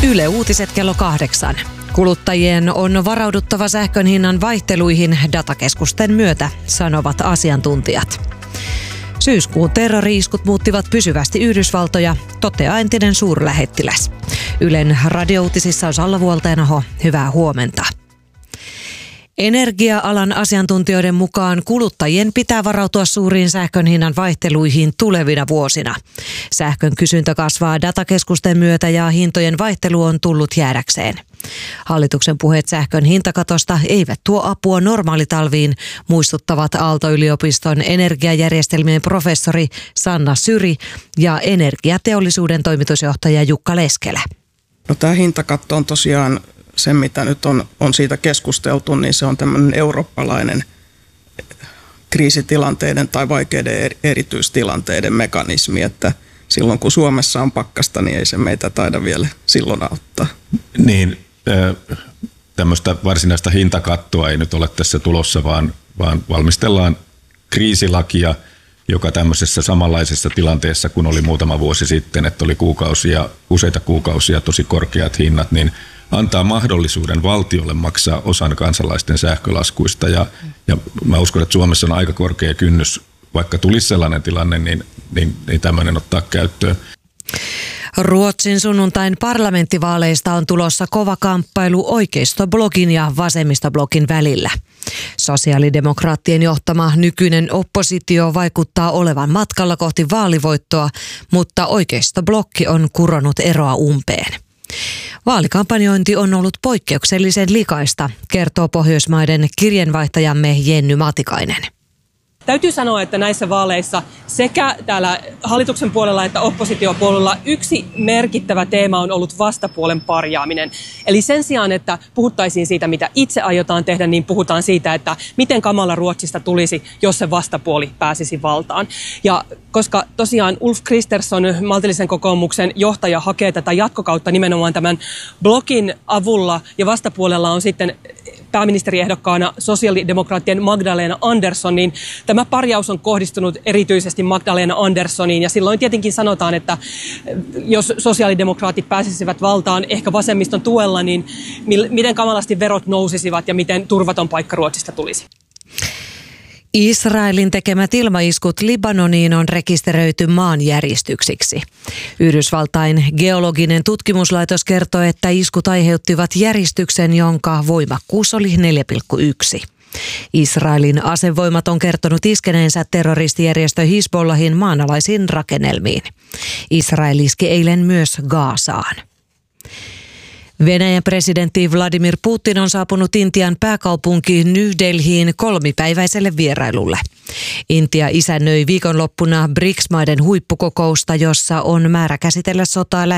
Yle Uutiset kello 8. Kuluttajien on varauduttava sähkön hinnan vaihteluihin datakeskusten myötä, sanovat asiantuntijat. Syyskuun terrori-iskut muuttivat pysyvästi Yhdysvaltoja, toteaa entinen suurlähettiläs. Ylen radiouutisissa on Salla Vuolteenaho. Hyvää huomenta. Energia-alan asiantuntijoiden mukaan kuluttajien pitää varautua suuriin sähkön hinnan vaihteluihin tulevina vuosina. Sähkön kysyntä kasvaa datakeskusten myötä ja hintojen vaihtelu on tullut jäädäkseen. Hallituksen puheet sähkön hintakatosta eivät tuo apua normaalitalviin, muistuttavat Aalto-yliopiston energiajärjestelmien professori Sanna Syri ja energiateollisuuden toimitusjohtaja Jukka Leskelä. No, tämä hintakatto on tosiaan se, mitä nyt on siitä keskusteltu, niin se on tämmöinen eurooppalainen kriisitilanteiden tai vaikeiden erityistilanteiden mekanismi, että silloin kun Suomessa on pakkasta, niin ei se meitä taida vielä silloin auttaa. Niin, tämmöistä varsinaista hintakattoa ei nyt ole tässä tulossa, vaan valmistellaan kriisilakia, joka tämmöisessä samanlaisessa tilanteessa, kun oli muutama vuosi sitten, että oli useita kuukausia tosi korkeat hinnat, niin antaa mahdollisuuden valtiolle maksaa osan kansalaisten sähkölaskuista. Ja mä uskon, että Suomessa on aika korkea kynnys, vaikka tulisi sellainen tilanne, niin tämmöinen ottaa käyttöön. Ruotsin sunnuntain parlamenttivaaleista on tulossa kova kamppailu oikeistoblogin ja vasemmistoblogin välillä. Sosiaalidemokraattien johtama nykyinen oppositio vaikuttaa olevan matkalla kohti vaalivoittoa, mutta oikeistoblokki on kuronut eroa umpeen. Vaalikampanjointi on ollut poikkeuksellisen likaista, kertoo Pohjoismaiden kirjeenvaihtajamme Jenny Matikainen. Täytyy sanoa, että näissä vaaleissa sekä täällä hallituksen puolella että oppositiopuolella yksi merkittävä teema on ollut vastapuolen parjaaminen. Eli sen sijaan, että puhuttaisiin siitä, mitä itse aiotaan tehdä, niin puhutaan siitä, että miten kamala Ruotsista tulisi, jos se vastapuoli pääsisi valtaan. Ja koska tosiaan Ulf Kristersson, maltillisen kokoomuksen johtaja, hakee tätä jatkokautta nimenomaan tämän blogin avulla ja vastapuolella on sitten pääministeriehdokkaana sosiaalidemokraattien Magdalena Andersson, niin tämä parjaus on kohdistunut erityisesti Magdalena Anderssoniin. Ja silloin tietenkin sanotaan, että jos sosiaalidemokraatit pääsisivät valtaan ehkä vasemmiston tuella, niin miten kamalasti verot nousisivat ja miten turvaton paikka Ruotsista tulisi. Israelin tekemät ilmaiskut Libanoniin on rekisteröity maanjäristyksiksi. Yhdysvaltain geologinen tutkimuslaitos kertoi, että iskut aiheuttivat järistyksen, jonka voimakkuus oli 4,1. Israelin asevoimat on kertonut iskeneensä terroristijärjestö Hizbollahin maanalaisiin rakennelmiin. Israel iski eilen myös Gazaan. Venäjän presidentti Vladimir Putin on saapunut Intian pääkaupunki New Delhiin 3-päiväiselle vierailulle. Intia isännöi viikonloppuna BRICS-maiden huippukokousta, jossa on määrä käsitellä sotaa